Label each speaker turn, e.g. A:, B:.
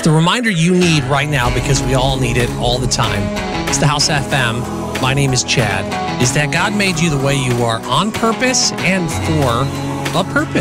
A: The reminder you need right now, because we all need it all the time, it's the House FM. My name is Chad. Is that God made you the way you are on purpose and for a purpose.